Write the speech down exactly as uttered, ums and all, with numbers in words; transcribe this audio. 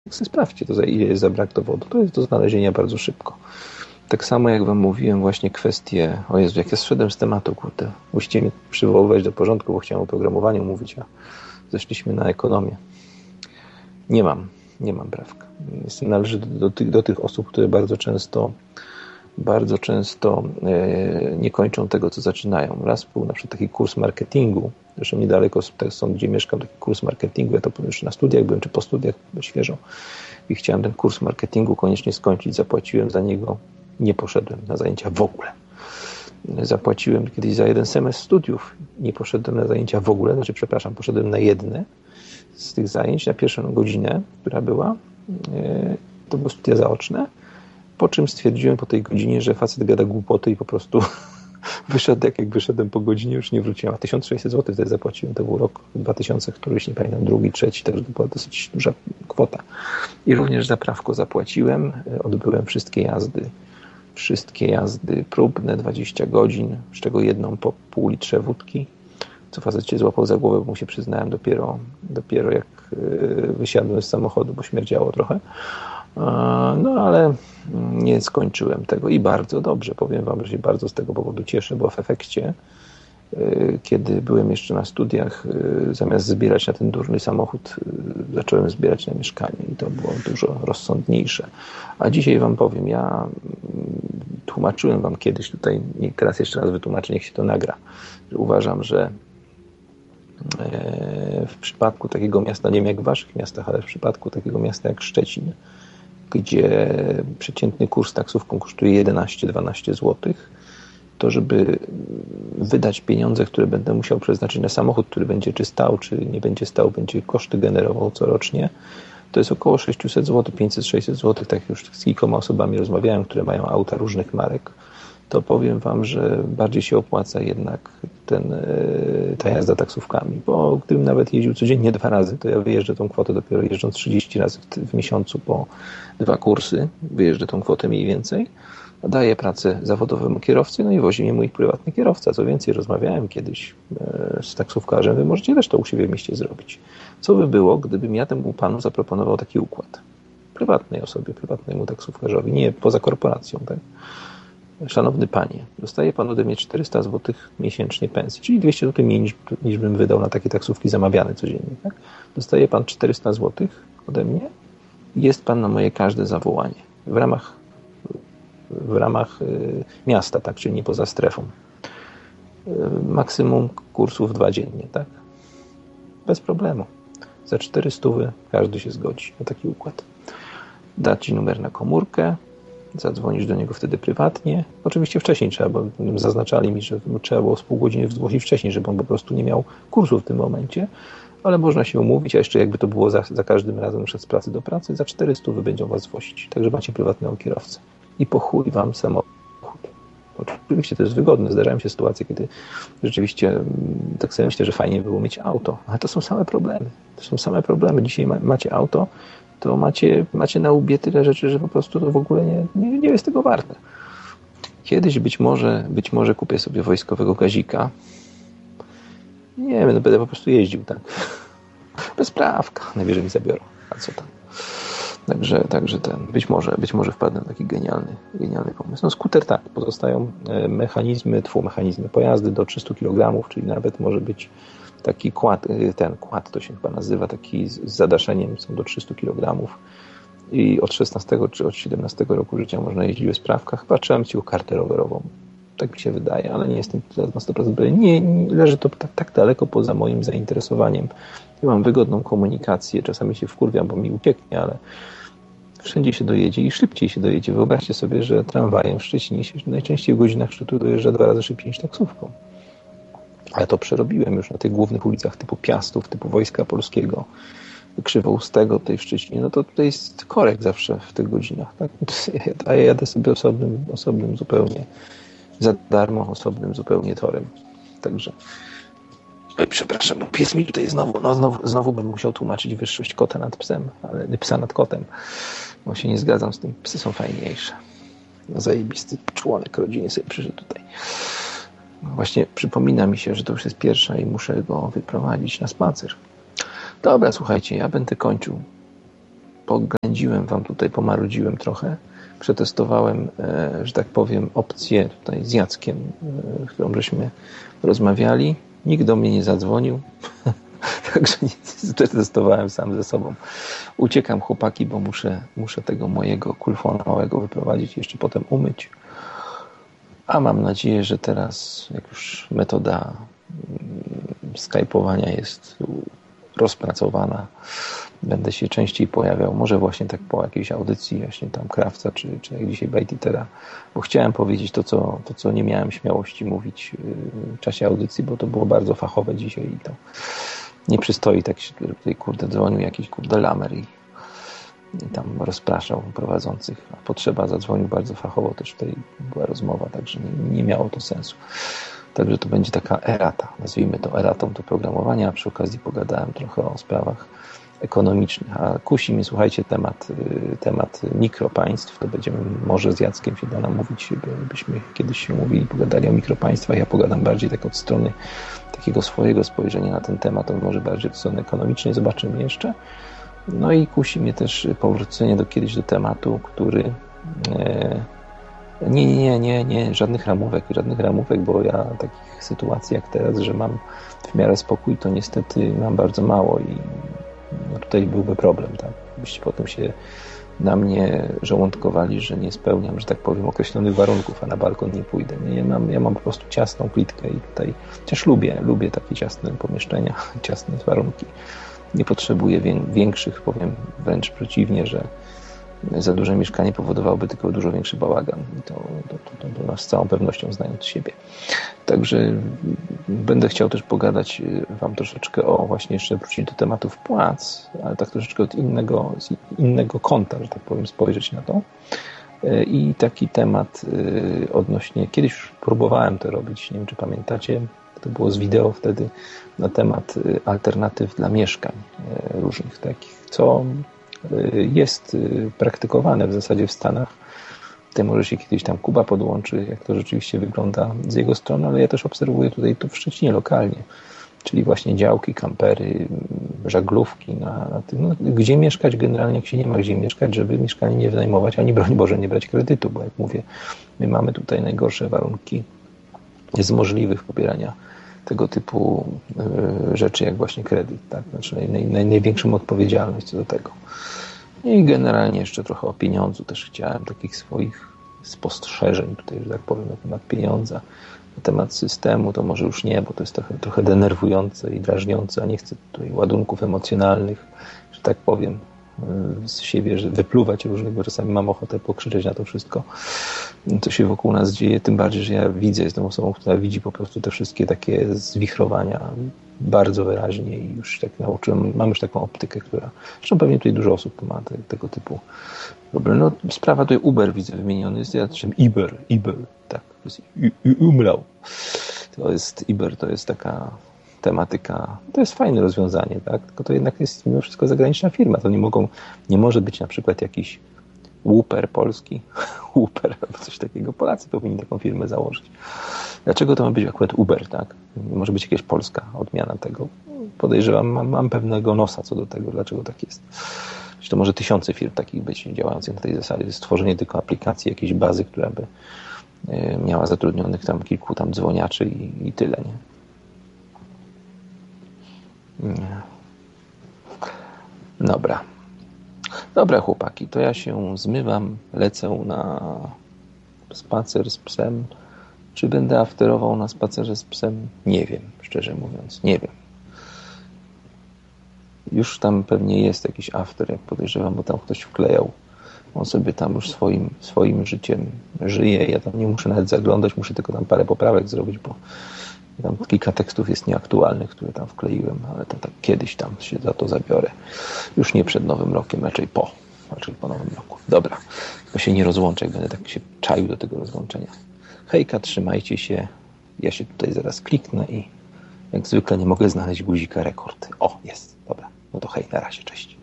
sprawdźcie to, za ile jest za brak dowodu. To jest do znalezienia bardzo szybko. Tak samo jak wam mówiłem właśnie kwestie, o Jezu, jak ja zszedłem z tematu, kurde, musicie mnie przywoływać do porządku, bo chciałem o programowaniu mówić, a zeszliśmy na ekonomię. Nie mam, nie mam prawka. Jestem należy do, do, tych, do tych osób, które bardzo często bardzo często e, nie kończą tego, co zaczynają. Raz był na przykład taki kurs marketingu, zresztą niedaleko stąd, gdzie mieszkam, taki kurs marketingu, ja to już na studiach byłem, czy po studiach świeżo i chciałem ten kurs marketingu koniecznie skończyć, zapłaciłem za niego, nie poszedłem na zajęcia w ogóle. Zapłaciłem kiedyś za jeden semestr studiów, nie poszedłem na zajęcia w ogóle, znaczy przepraszam, poszedłem na jedne z tych zajęć, na pierwszą godzinę, która była, e, to były studia zaoczne, po czym stwierdziłem po tej godzinie, że facet gada głupoty i po prostu wyszedł, jak, jak wyszedłem po godzinie, już nie wróciłem. A tysiąc sześćset złotych wtedy zapłaciłem, to był rok dwa tysiące, któryś nie pamiętam, drugi, trzeci, także to była dosyć duża kwota. I również za prawko zapłaciłem, odbyłem wszystkie jazdy, wszystkie jazdy próbne, dwadzieścia godzin, z czego jedną po pół litrze wódki, co facet się złapał za głowę, bo mu się przyznałem dopiero, dopiero jak wysiadłem z samochodu, bo śmierdziało trochę. No ale nie skończyłem tego i bardzo dobrze. Powiem wam, że się bardzo z tego powodu cieszę, bo w efekcie, kiedy byłem jeszcze na studiach, zamiast zbierać na ten durny samochód, zacząłem zbierać na mieszkanie i to było dużo rozsądniejsze. A dzisiaj wam powiem, ja tłumaczyłem wam kiedyś tutaj, teraz jeszcze raz wytłumaczę, niech się to nagra, że uważam, że w przypadku takiego miasta, nie wiem jak w waszych miastach, ale w przypadku takiego miasta jak Szczecin, gdzie przeciętny kurs taksówką kosztuje jedenaście dwanaście złotych, to żeby wydać pieniądze, które będę musiał przeznaczyć na samochód, który będzie czy stał, czy nie będzie stał, będzie koszty generował corocznie, to jest około sześćset złotych, pięćset sześćset złotych, tak już z kilkoma osobami rozmawiałem, które mają auta różnych marek, to powiem wam, że bardziej się opłaca jednak ten, ta jazda taksówkami, bo gdybym nawet jeździł codziennie dwa razy, to ja wyjeżdżę tą kwotę dopiero jeżdżąc trzydzieści razy w, w miesiącu po dwa kursy, wyjeżdżę tą kwotę mniej więcej, daję pracę zawodowemu kierowcy, no i wozi mnie mój prywatny kierowca. Co więcej, rozmawiałem kiedyś z taksówkarzem, wy możecie też to u siebie w mieście zrobić. Co by było, gdybym ja temu panu zaproponował taki układ? Prywatnej osobie, prywatnemu taksówkarzowi, nie poza korporacją, tak? Szanowny panie, dostaje pan ode mnie czterysta złotych miesięcznie pensji, czyli dwieście złotych mniej niż, niż bym wydał na takie taksówki zamawiane codziennie. Tak? Dostaje pan czterysta złotych ode mnie i jest pan na moje każde zawołanie w ramach, w ramach y, miasta, tak, czyli nie poza strefą. Y, maksimum kursów dwa dziennie, tak? Bez problemu. Za czterysta każdy się zgodzi na taki układ. Da ci numer na komórkę, zadzwonisz do niego wtedy prywatnie. Oczywiście wcześniej trzeba, bo zaznaczali mi, że trzeba było z pół godziny zgłosić wcześniej, żeby on po prostu nie miał kursu w tym momencie, ale można się umówić, a jeszcze jakby to było za, za każdym razem przed z pracy do pracy, za czterysta będą was wozić. Także macie prywatnego kierowcę. I po chuj wam samochód. Oczywiście to jest wygodne. Zdarzają się sytuacje, kiedy rzeczywiście tak sobie myślę, że fajnie było mieć auto, ale to są same problemy. To są same problemy. Dzisiaj ma, macie auto, to macie, macie na łbie tyle rzeczy, że po prostu to w ogóle nie, nie, nie jest tego warte. Kiedyś być może, być może kupię sobie wojskowego gazika. Nie wiem, no będę po prostu jeździł, tak. Bez prawka. Najwyżej mi zabiorą. A co tam? Także, także ten, być może, być może wpadnę na taki genialny, genialny pomysł. No skuter tak, pozostają mechanizmy, tfu, mechanizmy, pojazdy do trzystu kilogramów, czyli nawet może być taki kład, ten kład to się chyba nazywa, taki z zadaszeniem, są do trzystu kilogramów i od szesnastego czy od siedemnastego roku życia można jeździć bez prawka. Chyba trzeba mieć kartę rowerową. Tak mi się wydaje, ale nie jestem na sto procent pewien. Nie, nie, leży to tak, tak daleko poza moim zainteresowaniem. Ja mam wygodną komunikację, czasami się wkurwiam, bo mi ucieknie, ale wszędzie się dojedzie i szybciej się dojedzie. Wyobraźcie sobie, że tramwajem w Szczecinie się najczęściej w godzinach szczytu dojeżdża dwa razy szybciej niż taksówką. Ale to przerobiłem już na tych głównych ulicach typu Piastów, typu Wojska Polskiego, Krzywoustego tutaj w Szczecinie. No to tutaj jest korek zawsze w tych godzinach. Tak? A ja jadę sobie osobnym, osobnym zupełnie, za darmo, osobnym zupełnie torem. Także oj, przepraszam, bo pies mi tutaj znowu, no znowu, znowu bym musiał tłumaczyć wyższość kota nad psem, ale psa nad kotem, bo się nie zgadzam z tym. Psy są fajniejsze. No, zajebisty członek rodziny sobie przyszedł tutaj. Właśnie przypomina mi się, że to już jest pierwsza i muszę go wyprowadzić na spacer. Dobra, słuchajcie, ja będę kończył poględziłem wam tutaj, pomarudziłem trochę. Przetestowałem, że tak powiem, opcję tutaj z Jackiem, którą żeśmy rozmawiali. Nikt do mnie nie zadzwonił, także nic, przetestowałem sam ze sobą. Uciekam, chłopaki, bo muszę, muszę tego mojego kulfona małego wyprowadzić, jeszcze potem umyć. A mam nadzieję, że teraz, jak już metoda skajpowania jest rozpracowana, będę się częściej pojawiał, może właśnie tak po jakiejś audycji właśnie tam Krawca, czy, czy jak dzisiaj Bajtitera, bo chciałem powiedzieć to co, to, co nie miałem śmiałości mówić w czasie audycji, bo to było bardzo fachowe dzisiaj i to nie przystoi tak się tutaj, kurde, dzwonił jakiś, kurde, lamer i, i tam rozpraszał prowadzących, a potrzeba zadzwonił bardzo fachowo, też tutaj była rozmowa, także nie, nie miało to sensu. Także to będzie taka erata, nazwijmy to eratą do programowania, a przy okazji pogadałem trochę o sprawach ekonomicznych, a kusi mnie, słuchajcie, temat, temat mikropaństw, to będziemy może z Jackiem się da namówić, byśmy kiedyś się mówili, pogadali o mikropaństwach, ja pogadam bardziej tak od strony takiego swojego spojrzenia na ten temat, on może bardziej od strony ekonomicznej, zobaczymy jeszcze. No i kusi mnie też powrócenie do kiedyś do tematu, który e, nie, nie, nie, nie, nie, żadnych ramówek, żadnych ramówek, bo ja takich sytuacji jak teraz, że mam w miarę spokój, to niestety mam bardzo mało i no tutaj byłby problem, tak? Byście potem się na mnie żołądkowali, że nie spełniam, że tak powiem, określonych warunków, a na balkon nie pójdę. Nie, ja, mam, ja mam po prostu ciasną klitkę i tutaj, chociaż lubię, lubię takie ciasne pomieszczenia, ciasne warunki. Nie potrzebuję większych, powiem wręcz przeciwnie, że za duże mieszkanie powodowałoby tylko dużo większy bałagan. I to, to, to, to z całą pewnością znając siebie. Także będę chciał też pogadać wam troszeczkę o, właśnie jeszcze wrócić do tematów płac, ale tak troszeczkę od innego, z innego kąta, że tak powiem, spojrzeć na to. I taki temat odnośnie, kiedyś już próbowałem to robić, nie wiem czy pamiętacie, to było z wideo wtedy, na temat alternatyw dla mieszkań różnych takich, co jest praktykowane w zasadzie w Stanach. Tutaj może się kiedyś tam Kuba podłączy, jak to rzeczywiście wygląda z jego strony, ale ja też obserwuję tutaj tu w Szczecinie lokalnie, czyli właśnie działki, kampery, żaglówki, na, na tym, no, gdzie mieszkać generalnie, jak się nie ma gdzie mieszkać, żeby mieszkanie nie wynajmować, ani broń Boże nie brać kredytu, bo jak mówię, my mamy tutaj najgorsze warunki z możliwych pobierania tego typu y, rzeczy, jak właśnie kredyt, tak? Znaczy naj, naj, największą odpowiedzialność co do tego. I generalnie jeszcze trochę o pieniądzu też chciałem, takich swoich spostrzeżeń tutaj, że tak powiem, na temat pieniądza, na temat systemu, to może już nie, bo to jest trochę, trochę denerwujące i drażniące, a nie chcę tutaj ładunków emocjonalnych, że tak powiem, z siebie, że wypluwać różnych, bo czasami mam ochotę pokrzyczeć na to wszystko, co się wokół nas dzieje, tym bardziej, że ja widzę, jestem osobą, która widzi po prostu te wszystkie takie zwichrowania bardzo wyraźnie i już tak nauczyłem, mam już taką optykę, która, zresztą pewnie tutaj dużo osób ma te, tego typu problem. No, sprawa tutaj Uber widzę wymieniony, jest ja czym Iber, Iber, tak, to jest umlał. To jest Iber, to jest taka tematyka, to jest fajne rozwiązanie, tak? Tylko to jednak jest mimo wszystko zagraniczna firma. To nie mogą, nie może być na przykład jakiś Whooper polski, Whooper albo coś takiego. Polacy powinni taką firmę założyć. Dlaczego to ma być akurat Uber, tak? Nie może być jakaś polska odmiana tego. Podejrzewam, mam, mam pewnego nosa co do tego, dlaczego tak jest. To może tysiące firm takich być działających na tej zasadzie. Stworzenie tylko aplikacji, jakiejś bazy, która by miała zatrudnionych tam kilku tam dzwoniaczy i, i tyle, nie? Nie. Dobra. Dobra, chłopaki, to ja się zmywam, lecę na spacer z psem. Czy będę afterował na spacerze z psem? Nie wiem, szczerze mówiąc, nie wiem. Już tam pewnie jest jakiś after, jak podejrzewam, bo tam ktoś wklejał. On sobie tam już swoim, swoim życiem żyje. Ja tam nie muszę nawet zaglądać, muszę tylko tam parę poprawek zrobić, bo tam kilka tekstów jest nieaktualnych, które tam wkleiłem, ale to tak kiedyś tam się za to zabiorę. Już nie przed Nowym Rokiem, raczej po. Raczej po Nowym Roku. Dobra, bo się nie rozłączę, jak będę tak się czaił do tego rozłączenia. Hejka, trzymajcie się. Ja się tutaj zaraz kliknę i jak zwykle nie mogę znaleźć guzika rekord. O, jest. Dobra. No to hej, na razie, cześć.